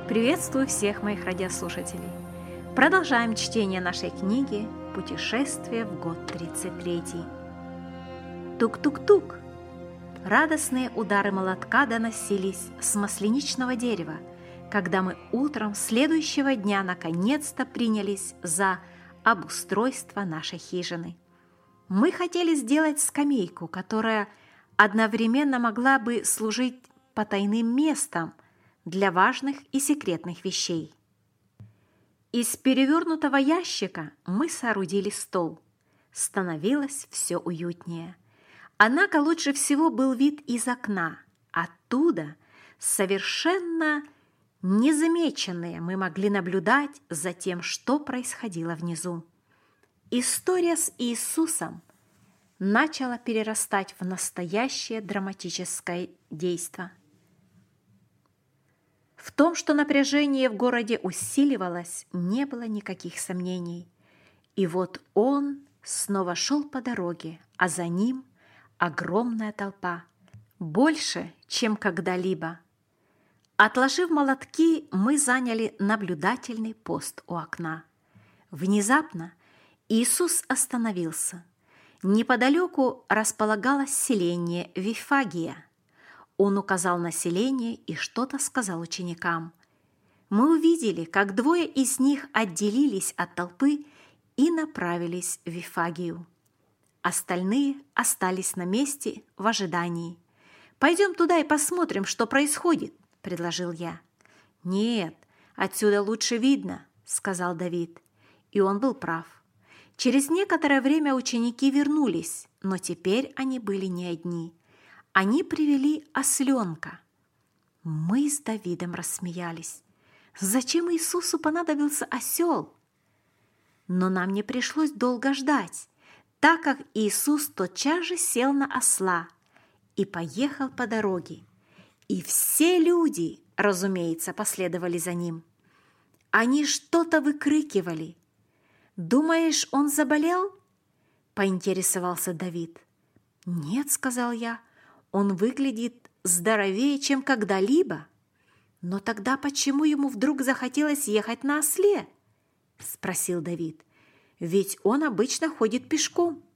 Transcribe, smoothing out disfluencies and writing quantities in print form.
Приветствую всех моих радиослушателей. Продолжаем чтение нашей книги «Путешествие в год 33». Тук-тук-тук! Радостные удары молотка доносились с масленичного дерева, когда мы утром следующего дня наконец-то принялись за обустройство нашей хижины. Мы хотели сделать скамейку, которая одновременно могла бы служить потайным местом для важных и секретных вещей. Из перевернутого ящика мы соорудили стол. Становилось все уютнее. Однако лучше всего был вид из окна. Оттуда, совершенно незамеченные, мы могли наблюдать за тем, что происходило внизу. История с Иисусом начала перерастать в настоящее драматическое действо. В том, что напряжение в городе усиливалось, не было никаких сомнений. И вот он снова шел по дороге, а за ним огромная толпа, больше, чем когда-либо. Отложив молотки, мы заняли наблюдательный пост у окна. Внезапно Иисус остановился. Неподалеку располагалось селение Вифагия. Он указал на селение и что-то сказал ученикам. Мы увидели, как двое из них отделились от толпы и направились в Вифагию. Остальные остались на месте в ожидании. «Пойдем туда и посмотрим, что происходит», – предложил я. «Нет, отсюда лучше видно», – сказал Давид. И он был прав. Через некоторое время ученики вернулись, но теперь они были не одни. Они привели осленка. Мы с Давидом рассмеялись. Зачем Иисусу понадобился осел? Но нам не пришлось долго ждать, так как Иисус тотчас же сел на осла и поехал по дороге. И все люди, разумеется, последовали за ним. Они что-то выкрикивали. «Думаешь, он заболел?» – поинтересовался Давид. «Нет», – сказал я. Он выглядит здоровее, чем когда-либо. Но тогда почему ему вдруг захотелось ехать на осле? Спросил Давид. Ведь он обычно ходит пешком.